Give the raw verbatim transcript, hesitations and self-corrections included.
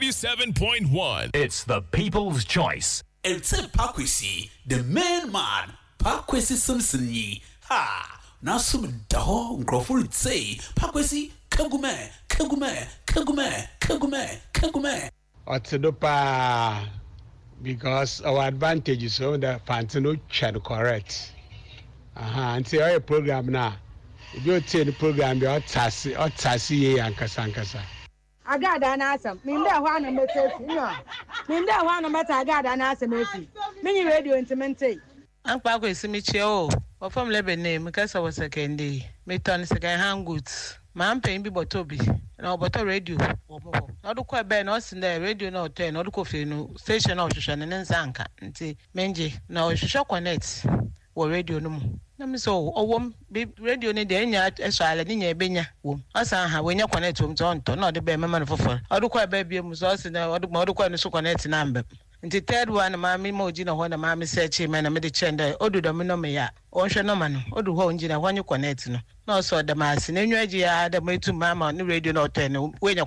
ninety-seven point one. It's the people's choice. It's a Pakwesi, the main man. Pakwesi Simpson ye. Ha! Now some dog growful say Pakwesi Kagume, Kagume, Kagume, Kagume, Kagume. Otsudopa, because our advantage is so that Pantino channel correct. Aha, and say our program now. If you take the program, you're Tassi or Tassi and Kasankasa. I got an answer. Minda one of my Minda one of my I got an answer. Many radio intimacy. I'm back with Simichio, or from Lebanon, because I was a candy. Me turn second hand goods. My paying be Botobi, no, but a radio. Not quite bad, not in the radio, no, ten, no coffee, no station, no, Shan and Zanka, and see, Menji, no, shock on it, or radio no more. Let me so, or won't be radio in the end, as I let in your benya. As I have when you connect to Tonto, not the bare man for. I do quite baby, was also now, I do more quite so connect number. And the third one, Mammy Mojina, when the mammy said she man, I made a chender, or do the minomia, or Shanoman, or do Honjina, when you connect. No, so the mass in any idea, the way to mamma on the radio, no ten, when you